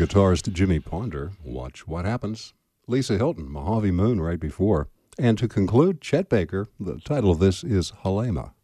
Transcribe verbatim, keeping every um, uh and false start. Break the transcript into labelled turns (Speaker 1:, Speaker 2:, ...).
Speaker 1: guitarist Jimmy Ponder. Watch What Happens. Lisa Hilton, Mojave Moon right before. And to conclude, Chet Baker. The title of this is Halema.